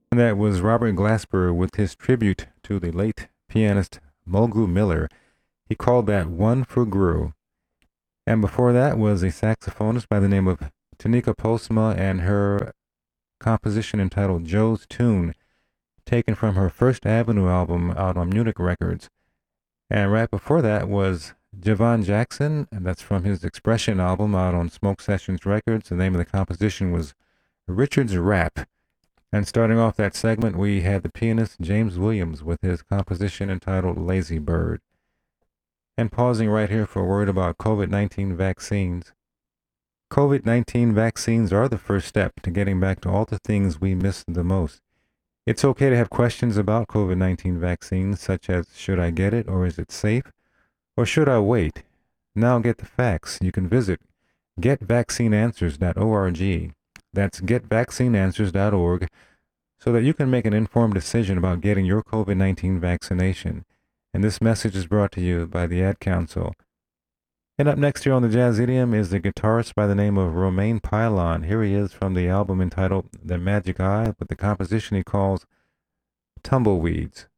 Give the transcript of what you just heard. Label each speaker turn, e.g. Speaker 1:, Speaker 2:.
Speaker 1: And that was Robert Glasper with his tribute to the late pianist Mulgrew Miller. He called that One for Grew. And before that was a saxophonist by the name of Tanika Postma and her composition entitled Joe's Tune, taken from her First Avenue album out on Munich Records. And right before that was Javon Jackson, and that's from his Expression album out on Smoke Sessions Records. The name of the composition was Richard's Rap. And starting off that segment, we had the pianist James Williams with his composition entitled Lazy Bird. And pausing right here for a word about COVID-19 vaccines. COVID-19 vaccines are the first step to getting back to all the things we miss the most. It's okay to have questions about COVID-19 vaccines, such as should I get it or is it safe? Or should I wait? Now get the facts. You can visit getvaccineanswers.org. That's getvaccineanswers.org so that you can make an informed decision about getting your COVID-19 vaccination. And this message is brought to you by the Ad Council. And up next here on the Jazz Idiom is the guitarist by the name of Romain Pilon. Here he is from the album entitled The Magic Eye with the composition he calls Tumbleweeds.